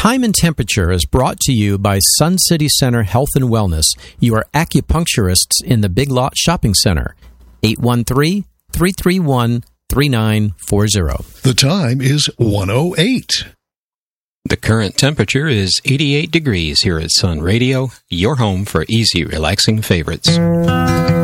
Time and Temperature is brought to you by Sun City Center Health and Wellness, your acupuncturists in the Big Lot Shopping Center. 813-331-3940. The time is 1:08. The current temperature is 88 degrees here at Sun Radio, your home for easy, relaxing favorites.